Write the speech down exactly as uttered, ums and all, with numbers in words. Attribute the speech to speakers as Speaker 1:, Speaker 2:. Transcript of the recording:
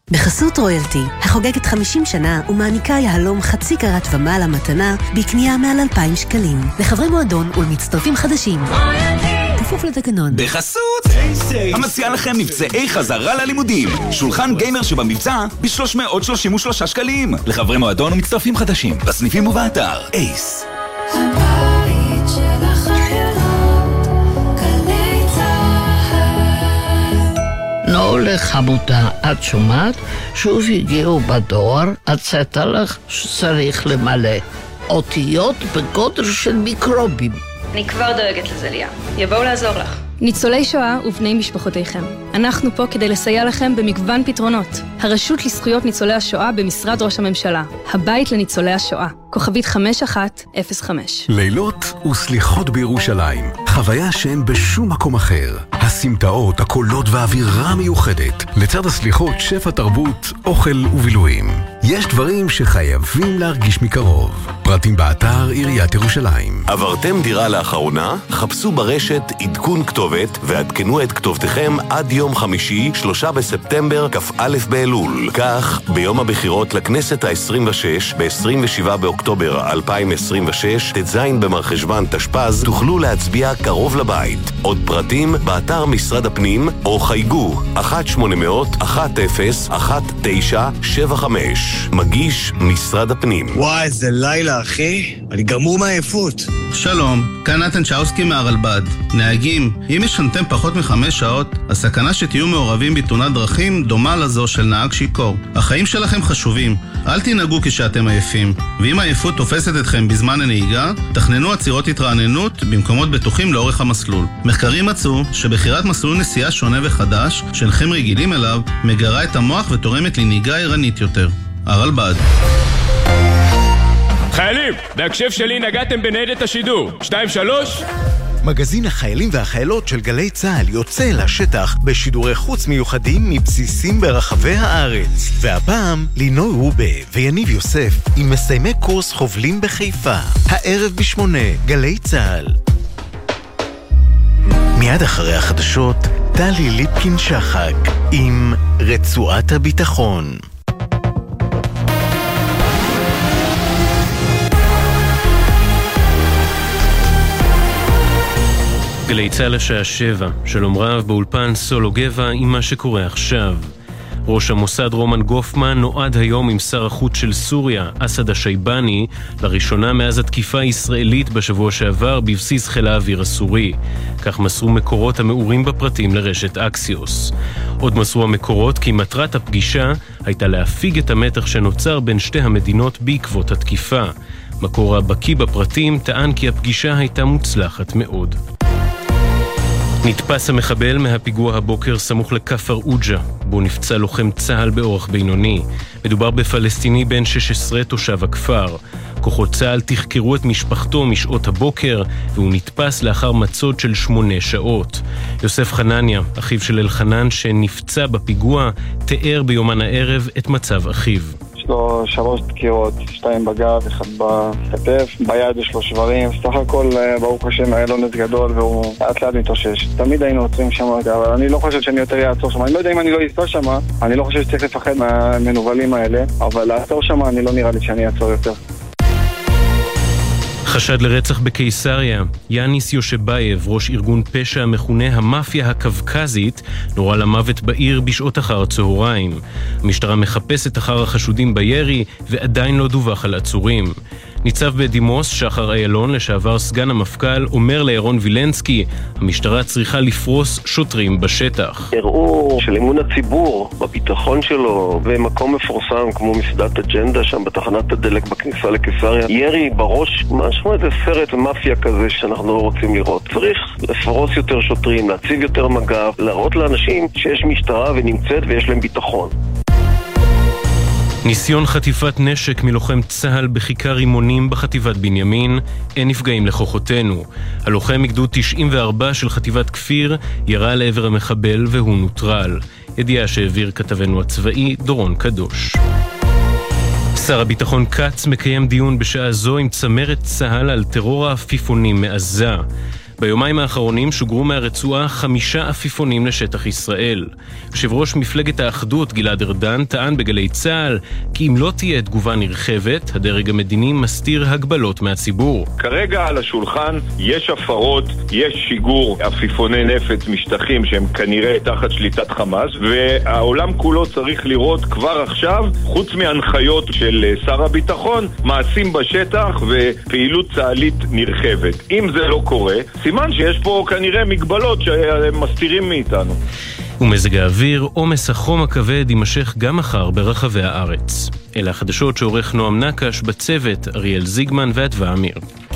Speaker 1: בחסות רויאלטי, החוגגת חמישים שנה ומעניקה יהלום חצי קרת ומעלה מתנה בקנייה מעל אלפיים שקלים. לחברי מועדון ולמצטרפים חדשים. רויאלטי! כפוף לתקנון.
Speaker 2: בחסות! המציע לכם מבצעי חזרה ללימודים. שולחן גיימר שבמבצע ב-שלוש מאות שלושים ושלושה שקלים. לחברי מועדון ומצטרפים חדשים. בסניפים ובאתר. אייס.
Speaker 3: הבית של החיילות, גלי צהל.
Speaker 4: נו לחמותה, את שומעת? שוב הגיעו בדואר, הצעת לך שצריך למלא. אותיות בגודל של מיקרובים.
Speaker 5: אני כבר דואגת לזה, ליה. יבואו לעזור לך. ניצולי שואה ובני משפחותיכם. אנחנו פה כדי לסייע לכם במגוון פתרונות. הרשות לזכויות ניצולי השואה במשרד ראש הממשלה. הבית לניצולי השואה. כוכבית חמש אחת אפס חמש.
Speaker 6: לילות וסליחות בירושלים. חוויה שאין בשום מקום אחר. הסמטאות, הקולות והאווירה מיוחדת. לצד הסליחות, שפע תרבות, אוכל ובילויים. יש דברים שחייבים להרגיש מקרוב. פרטים באתר עיריית ירושלים.
Speaker 7: עברתם דירה לאחרונה? חפשו ברשת עדכון כתובת ועדכנו את כתובתכם עד יום חמישי, שלושה בספטמבר, כ"א באלול. כך, ביום הבחירות לכנסת ה-עשרים ושש, ב-עשרים ושבעה באוקטובר אלפיים עשרים ושש, ט"ז במרחשוון תשפ"ז, תוכלו להצביע קרוב לבית. עוד פרטים באתר משרד הפנים, או חייגו אחת שמונה אפס אחת אפס אחת תשע שבע חמש. מגיש משרד הפנים.
Speaker 8: וואי, איזה לילה, אחי. אני גמור מהעייפות.
Speaker 9: שלום, כאן נתן צ'אוסקי מהרלב"ד. נהגים, אם ישנתם פחות מחמש שעות, הסכנה שתהיו מעורבים בתאונת דרכים דומה לזו של נהג שיכור. החיים שלכם חשובים, אל תנהגו כשאתם עייפים. ואם העייפות תופסת אתכם בזמן הנהיגה, תכננו עצירות התרעננות במקומות בטוחים לאורך המסלול. מחקרים מצאו שבחירת מסלול נסיעה שונה וחדש, שאינכם רגילים אליו, מגרה את המוח ותורמת לנהיגה ערנית יותר. הרלב"ד.
Speaker 10: חיילים, בהקשב שלי נגעתם בניידת השידור. שתיים שלוש.
Speaker 11: מגזין החיילים והחיילות של גלי צהל יוצא לשטח בשידורי חוץ מיוחדים מבסיסים ברחבי הארץ. והפעם לינוי רובה ויניב יוסף עם מסיימי קורס חובלים בחיפה. הערב בשמונה, גלי צהל. מיד אחרי החדשות, טלי ליפקין שחק עם רצועת הביטחון.
Speaker 12: גלי צהל השעה שבע, שלום רב באולפן סולו גבע עם מה שקורה עכשיו. ראש המוסד רומן גופמן נועד היום עם שר החוץ של סוריה, אסד השייבני, לראשונה מאז התקיפה הישראלית בשבוע שעבר בבסיס חיל האוויר הסורי. כך מסרו מקורות המאורים בפרטים לרשת אקסיוס. עוד מסרו המקורות כי מטרת הפגישה הייתה להפיג את המתח שנוצר בין שתי המדינות בעקבות התקיפה. מקור הבקי בפרטים טען כי הפגישה הייתה מוצלחת מאוד. נתפס המחבל מהפיגוע הבוקר סמוך לכפר אוג'ה, בו נפצע לוחם צהל באורח בינוני. מדובר בפלסטיני בן שש עשרה תושב הכפר. כוחות צהל תחקרו את משפחתו משעות הבוקר, והוא נתפס לאחר מצוד של שמונה שעות. יוסף חנניה, אחיו של אלחנן שנפצע בפיגוע, תיאר ביומן הערב את מצב אחיו.
Speaker 13: יש לו שלוש דקירות, שתיים בגב, אחד בכתף, ביד יש לו שברים, סך הכל ברוך השם היה לו נס גדול והוא לאט לאט מתאושש. תמיד היינו עוצרים שם, אבל אני לא חושב שאני יותר יעצור שם, אני לא יודע אם אני לא אעצור שם, אני לא חושב שצריך לפחד מהמנובלים האלה, אבל לעצור שם אני לא נראה לי שאני אעצור יותר.
Speaker 12: חשד לרצח בקיסריה. יאניס יושבייב, ראש ארגון פשע המכונה המאפיה הקווקזית, נורה למוות בעיר בשעות אחר הצהריים. המשטרה מחפשת אחר החשודים בירי ועדיין לא דווח על עצורים. ניצב בדימוס שחר איילון, לשעבר סגן המפכ"ל, אומר לירון וילנסקי, המשטרה צריכה לפרוס שוטרים בשטח.
Speaker 14: הראו של אמון הציבור בביטחון שלו במקום מפורסם כמו מסעדת אג'נדה שם בתחנת הדלק בכניסה לקיסריה. ירי בראש, משהו איזה סרט מאפיה כזה שאנחנו לא רוצים לראות. צריך לפרוס יותר שוטרים, להציב יותר מג"ב, להראות לאנשים שיש משטרה ונמצאת ויש להם ביטחון.
Speaker 12: ניסיון חטיפת נשק מלוחם צהל בכיכר רימונים בחטיבת בנימין, אין נפגעים לכוחותינו. הלוחם מגדוד תשעים וארבע של חטיבת כפיר ירה לעבר המחבל והוא נוטרל. ידיעה שהעביר כתבנו הצבאי דורון קדוש. שר הביטחון קץ מקיים דיון בשעה זו עם צמרת צהל על טרור העפיפונים מעזה. ביומיים האחרונים שוגרו מהרצועה חמישה עפיפונים לשטח ישראל. יושב ראש מפלגת האחדות גלעד ארדן טען בגלי צה"ל כי אם לא תהיה תגובה נרחבת, הדרג המדיני מסתיר הגבלות מהציבור.
Speaker 15: כרגע על השולחן יש הפרות, יש שיגור עפיפוני נפץ משטחים שהם כנראה תחת שליטת חמאס, והעולם כולו צריך לראות כבר עכשיו, חוץ מהנחיות של שר הביטחון, מעשים בשטח ופעילות צה"לית נרחבת. אם זה לא קורה, סימן שיש פה כנראה מגבלות שהם מסתירים מאיתנו.
Speaker 12: ומזג האוויר, עומס החום הכבד יימשך גם מחר ברחבי הארץ. אלה החדשות שעורך נועם נקש, בצוות אריאל זיגמן ואדווה אמיר.